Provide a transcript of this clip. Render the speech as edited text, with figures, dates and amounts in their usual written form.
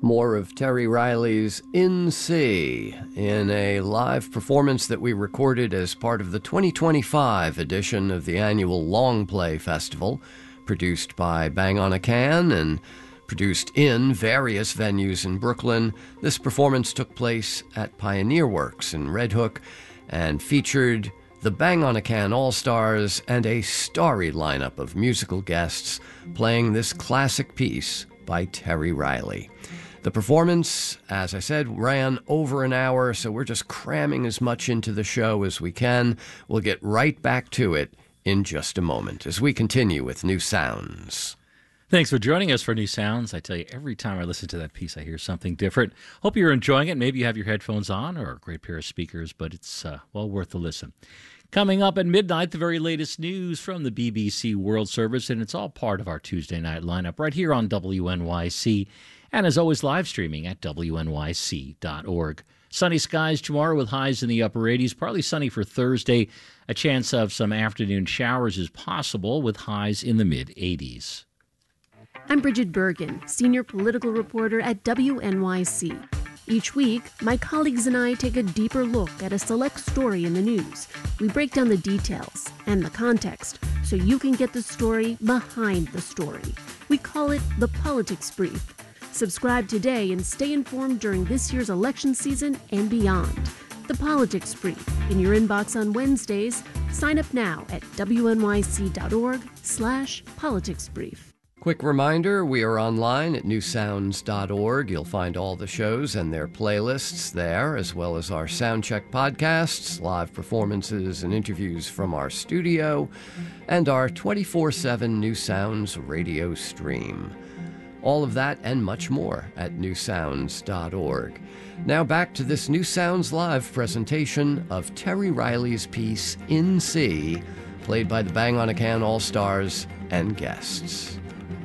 More of Terry Riley's In C in a live performance that we recorded as part of the 2025 edition of the annual Long Play Festival, produced by Bang on a Can and produced in various venues in Brooklyn. This performance took place at Pioneer Works in Red Hook and featured the Bang on a Can All-Stars and a starry lineup of musical guests playing this classic piece by Terry Riley. The performance, as I said, ran over an hour, so we're just cramming as much into the show as we can. We'll get right back to it in just a moment as we continue with New Sounds. Thanks for joining us for New Sounds. I tell you, every time I listen to that piece, I hear something different. Hope you're enjoying it. Maybe you have your headphones on or a great pair of speakers, but it's well worth the listen. Coming up at midnight, the very latest news from the BBC World Service, and it's all part of our Tuesday night lineup right here on WNYC. And as always, live streaming at WNYC.org. Sunny skies tomorrow with highs in the upper 80s. Partly sunny for Thursday. A chance of some afternoon showers is possible with highs in the mid-80s. I'm Bridget Bergen, senior political reporter at WNYC. Each week, my colleagues and I take a deeper look at a select story in the news. We break down the details and the context so you can get the story behind the story. We call it the Politics Brief. Subscribe today and stay informed during this year's election season and beyond. The Politics Brief in your inbox on Wednesdays. Sign up now at wnyc.org/politicsbrief. Quick reminder, we are online at newsounds.org. You'll find all the shows and their playlists there, as well as our Soundcheck podcasts, live performances and interviews from our studio, and our 24/7 New Sounds radio stream. All of that and much more at newsounds.org. Now back to this New Sounds Live presentation of Terry Riley's piece In C, played by the Bang on a Can All-Stars and guests.